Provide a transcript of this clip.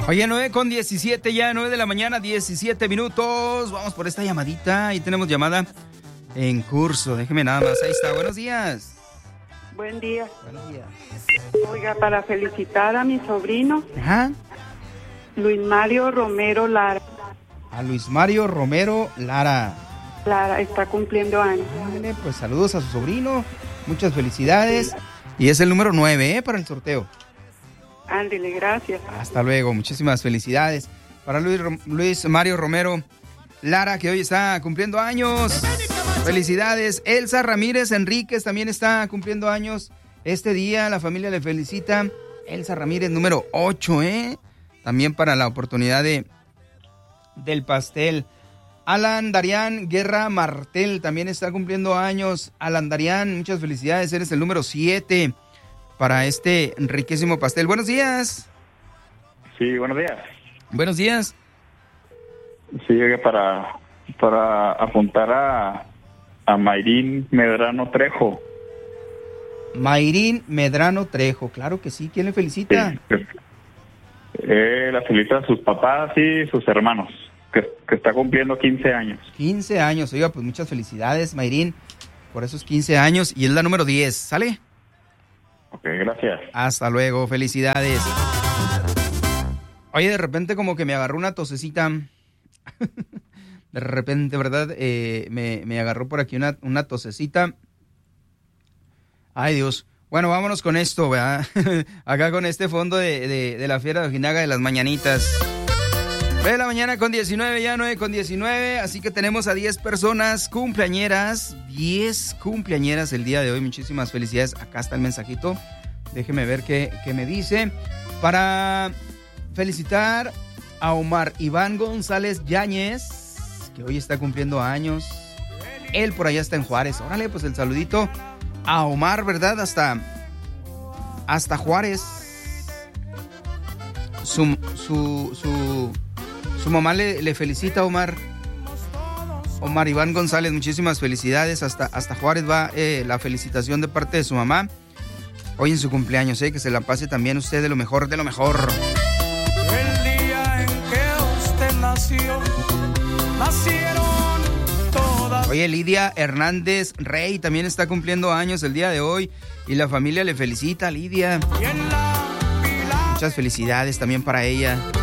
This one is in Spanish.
Oye, 9:17 ya, 9 de la mañana, 17 minutos. Vamos por esta llamadita. Ahí tenemos llamada en curso. Déjeme nada más. Ahí está. Buenos días. Buen día. Buenos días. Oiga, para felicitar a mi sobrino, Ajá. Luis Mario Romero Lara. A Luis Mario Romero Lara. Lara está cumpliendo años. Ándale, pues saludos a su sobrino. Muchas felicidades. Y es el número 9, para el sorteo. Ándele, gracias. Hasta luego. Muchísimas felicidades. Para Luis Mario Romero Lara, que hoy está cumpliendo años. Felicidades. Elsa Ramírez Enríquez también está cumpliendo años. Este día la familia le felicita. Elsa Ramírez, número 8, También para la oportunidad del pastel. Alan Darián Guerra Martel también está cumpliendo años. Alan Darián, muchas felicidades. Eres el número 7 para este riquísimo pastel. Buenos días. Sí, buenos días. Buenos días. Sí, llegué para apuntar a Mayrín Medrano Trejo. Mayrín Medrano Trejo, claro que sí. ¿Quién le felicita? Sí, la felicita a sus papás y sus hermanos, que está cumpliendo 15 años. 15 años, oiga, pues muchas felicidades, Mayrín, por esos 15 años. Y es la número 10, ¿sale? Ok, gracias. Hasta luego, felicidades. Oye, de repente como que me agarró una tosecita. De repente, ¿verdad? Me agarró por aquí una tosecita. Ay, Dios. Bueno, vámonos con esto, ¿verdad? Acá con este fondo de la Fiera de Ojinaga de las mañanitas. 9 de la mañana con 19, ya 9:19. Así que tenemos a 10 personas cumpleañeras. 10 cumpleañeras el día de hoy. Muchísimas felicidades. Acá está el mensajito. Déjeme ver qué me dice. Para felicitar a Omar Iván González Yáñez, que hoy está cumpliendo años. Él por allá está en Juárez. Órale, pues el saludito a Omar, ¿verdad? Hasta Juárez. Su mamá le felicita a Omar Iván González. Muchísimas felicidades. Hasta Juárez va la felicitación de parte de su mamá. Hoy en su cumpleaños, que se la pase también usted de lo mejor, de lo mejor. El día en que usted nació, nacieron todas. Oye, Lidia Hernández Rey también está cumpliendo años el día de hoy y la familia le felicita a Lidia. Muchas felicidades también para ella.